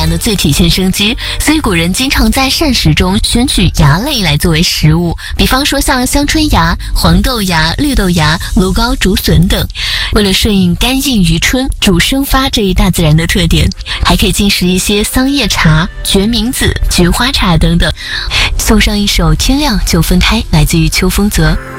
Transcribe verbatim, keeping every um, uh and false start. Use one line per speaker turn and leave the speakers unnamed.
呢最体现生机，所以古人经常在膳食中选取芽类来作为食物，比方说像香椿芽、黄豆芽、绿豆芽、芦蒿、竹笋等。为了顺应干硬于春、主生发这一大自然的特点，还可以进食一些桑叶茶、决明子、菊花茶等等。送上一首《天亮就分开》，来自于邱风泽。